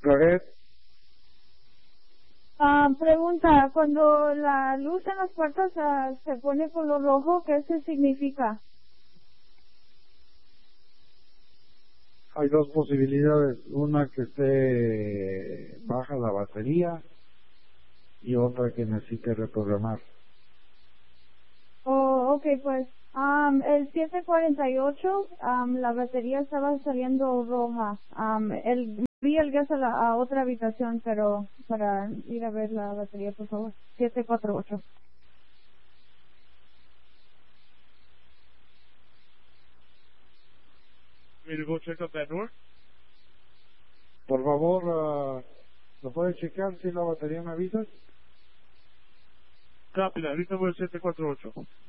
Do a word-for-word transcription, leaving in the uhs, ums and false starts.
Go ahead. Ah, pregunta, cuando la luz en las puertas ah, se pone color rojo, ¿qué se significa? Hay dos posibilidades, una que esté baja la batería y otra que necesite reprogramar. Oh, ok, pues um, el siete cuarenta y ocho, um, la batería estaba saliendo roja. Um, el, vi el gas a, la, a otra habitación, pero para ir a ver la batería, por favor. siete cuarenta y ocho. Ready to go check out that door? Por favor, uh, ¿lo puedes checar si la batería me avisas? Copy that. Ahorita voy al siete cuatro ocho.